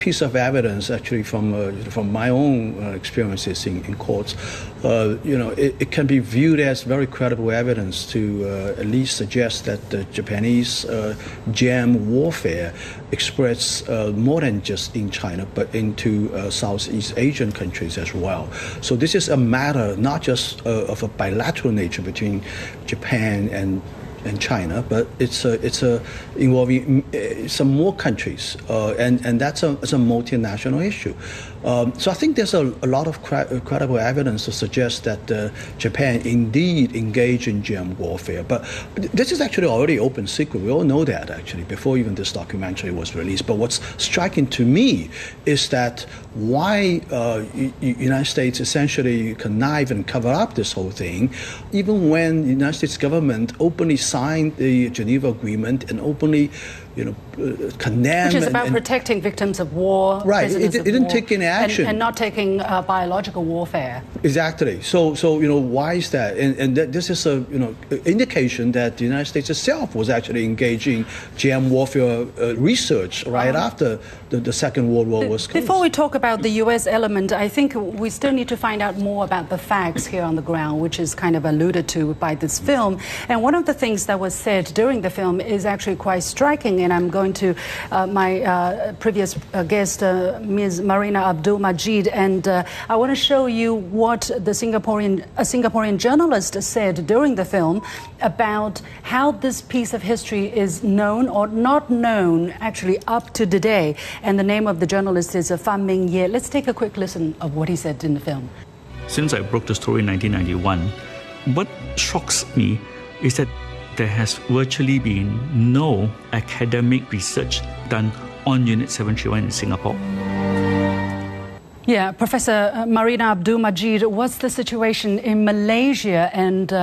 piece of evidence actually from my own experiences in courts. It can be viewed as very credible evidence to at least suggest that the Japanese GM warfare expressed more than just in China, but into Southeast Asian countries as well. So this is a matter not just of a bilateral nature between Japan and China, but it's involving some more countries, and that's a multinational issue. So I think there's a lot of credible evidence to suggest that Japan indeed engaged in GM warfare. But this is actually already open secret. We all know that actually before even this documentary was released. But what's striking to me is that why United States essentially connive and cover up this whole thing, even when the United States government openly signed the Geneva Agreement and openly condemn. Which is about protecting victims of war. Right. It didn't take any action. And not taking biological warfare. Exactly. So why is that? And this is a indication that the United States itself was actually engaging GM warfare research right after the Second World War was closed. Before we talk about the U.S. element, I think we still need to find out more about the facts here on the ground, which is kind of alluded to by this film. And one of the things that was said during the film is actually quite striking. And I'm going to my previous guest, Ms. Marina Abdul-Majid, and I want to show you what the Singaporean journalist said during the film about how this piece of history is known or not known actually up to today. And the name of the journalist is Fan Ming Ye. Let's take a quick listen of what he said in the film. Since I broke the story in 1991, what shocks me is that there has virtually been no academic research done on Unit 731 in Singapore. Yeah, Professor Marina Abdul-Majid, what's the situation in Malaysia, and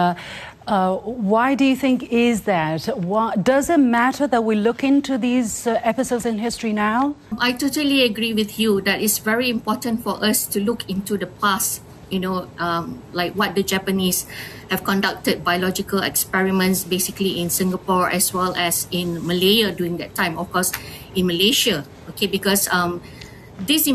why do you think is that? Does it matter that we look into these episodes in history now? I totally agree with you that it's very important for us to look into the past, like what the Japanese have conducted biological experiments basically in Singapore as well as in Malaya during that time. Of course, in Malaysia, okay, because these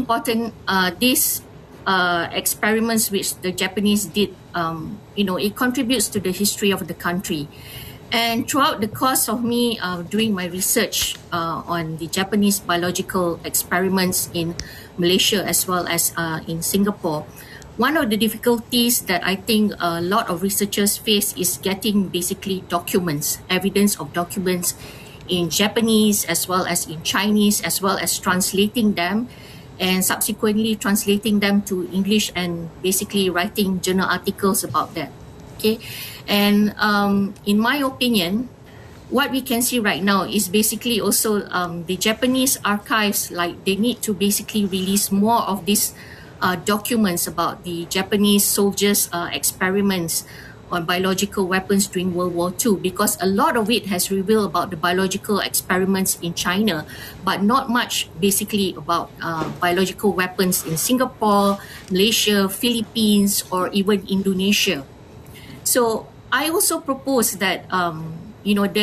experiments which the Japanese did, it contributes to the history of the country. And throughout the course of me doing my research on the Japanese biological experiments in Malaysia as well as in Singapore, one of the difficulties that I think a lot of researchers face is getting basically documents, evidence of documents in Japanese as well as in Chinese, as well as translating them and subsequently translating them to English and basically writing journal articles about that. Okay, and in my opinion, what we can see right now is basically also the Japanese archives, like they need to basically release more of these documents about the Japanese soldiers' experiments on biological weapons during World War II, because a lot of it has revealed about the biological experiments in China, but not much basically about biological weapons in Singapore, Malaysia, Philippines, or even Indonesia. So I also propose that, there